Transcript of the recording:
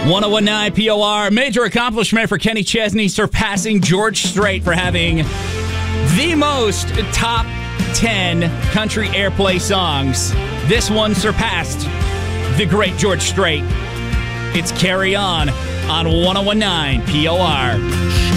1019 POR, major accomplishment for Kenny Chesney, surpassing George Strait for having the most top 10 country airplay songs. This one surpassed the great George Strait. It's Carry On 1019 POR.